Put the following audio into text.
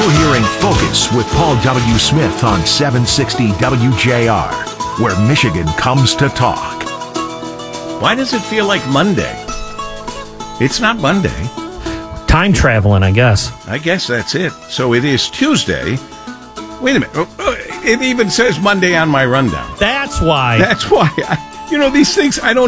You're hearing Focus with Paul W. Smith on 760 WJR, where Michigan comes to talk. Why does it feel like Monday? It's not Monday. Time traveling, I guess. I guess that's it. So it is Tuesday. Wait a minute. It even says Monday on my rundown. That's why. That's why. These things, I don't